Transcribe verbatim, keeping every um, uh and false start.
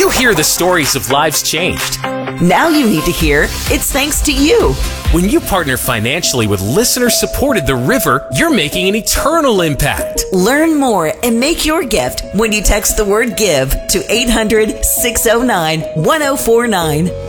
you hear the stories of lives changed. Now you need to hear it's thanks to you. When you partner financially with listener-supported The River, you're making an eternal impact. Learn more and make your gift when you text the word GIVE to eight hundred, six oh nine, one oh four nine.